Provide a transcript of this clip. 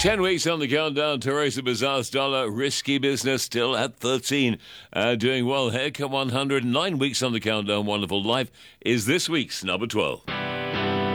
10 weeks on the countdown. Teresa Bizarre's Dollar, Risky Business, still at 13. Doing well. Haircut 100. 9 weeks on the countdown. Wonderful Life is this week's number 12.